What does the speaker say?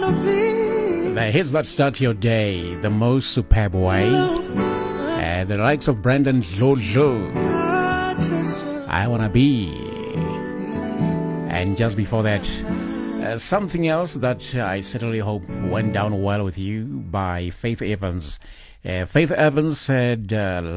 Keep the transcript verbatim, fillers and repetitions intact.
The hits that start your day the most superb way. Uh, the likes of Brandon Jojo, I Wanna Be. And just before that, uh, something else that I certainly hope went down well with you by Faith Evans. Uh, Faith Evans said, uh,